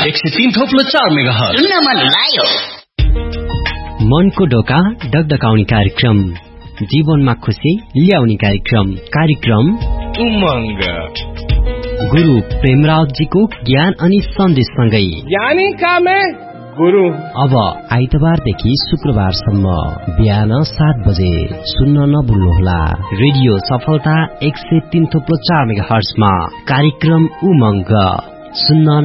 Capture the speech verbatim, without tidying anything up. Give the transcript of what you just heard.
एक सय तीन थोप्लो चार मेगाहर्ज सुन्न मन लाग्यो। मनको ढोका डगडगाउने कार्यक्रम, जीवनमा खुशी ल्याउने कार्यक्रम कार्यक्रम उमंग। गुरु प्रेमरावजीको ज्ञान अनि सन्देशसँगै ज्ञानी का मैं गुरु। अब आइतबारदेखि शुक्रबारसम्म बिहान सात बजे सुन्न नभुल्नुहोला। रेडियो सफलता एक सय तीन थोप्लो चार मेगाहर्जमा कार्यक्रम उमंग सुन्न